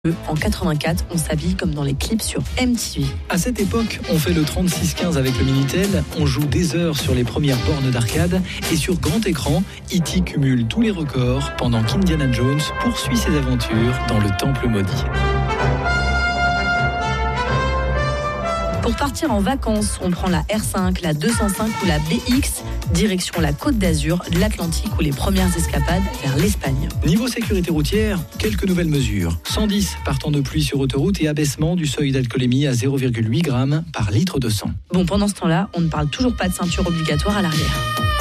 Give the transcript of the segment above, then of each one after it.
En 84, on s'habille comme dans les clips sur MTV. À cette époque, on fait le 36-15 avec le Minitel, on joue des heures sur les premières bornes d'arcade et sur grand écran, E.T. cumule tous les records pendant qu'Indiana Jones poursuit ses aventures dans le temple maudit. Pour partir en vacances, on prend la R5, la 205 ou la BX, direction la Côte d'Azur, l'Atlantique ou les premières escapades vers l'Espagne. Niveau sécurité routière, quelques nouvelles mesures. 110 par temps de pluie sur autoroute et abaissement du seuil d'alcoolémie à 0,8 g par litre de sang. Bon, pendant ce temps-là, on ne parle toujours pas de ceinture obligatoire à l'arrière.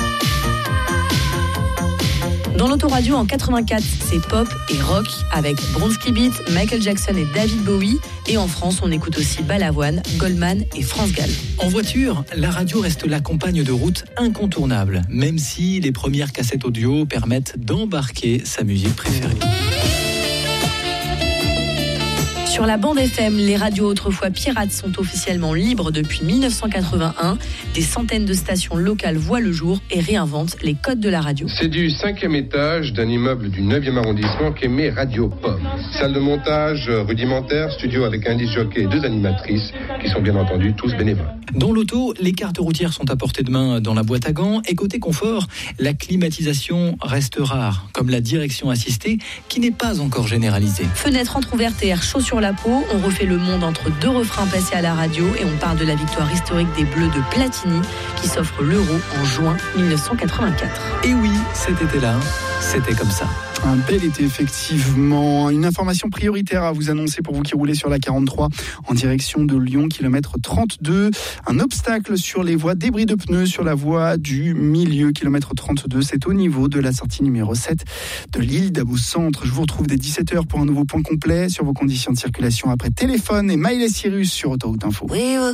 Dans l'autoradio en 84, c'est pop et rock avec Bronski Beat, Michael Jackson et David Bowie. Et en France, on écoute aussi Balavoine, Goldman et France Gall. En voiture, la radio reste la compagne de route incontournable, même si les premières cassettes audio permettent d'embarquer sa musique préférée. Sur la bande FM, les radios autrefois pirates sont officiellement libres depuis 1981. Des centaines de stations locales voient le jour et réinventent les codes de la radio. C'est du 5e étage d'un immeuble du 9e arrondissement qu'émet Radio Pomme. Salle de montage rudimentaire, studio avec un disc jockey et 2 animatrices qui sont bien entendu tous bénévoles. Dans l'auto, les cartes routières sont à portée de main dans la boîte à gants et côté confort, la climatisation reste rare, comme la direction assistée qui n'est pas encore généralisée. Fenêtre entrouverte et air chaud sur la peau, on refait le monde entre 2 refrains passés à la radio et on parle de la victoire historique des Bleus de Platini qui s'offre l'Euro en juin 1984. Et oui, cet été-là, c'était comme ça. Un bel été, effectivement. Une information prioritaire à vous annoncer pour vous qui roulez sur la 43 en direction de Lyon, kilomètre 32. Un obstacle sur les voies, débris de pneus sur la voie du milieu, kilomètre 32. C'est au niveau de la sortie numéro 7 de l'île d'Abou-Centre. Je vous retrouve dès 17h pour un nouveau point complet sur vos conditions de circulation après téléphone et Miley Cyrus sur Autoroute Info.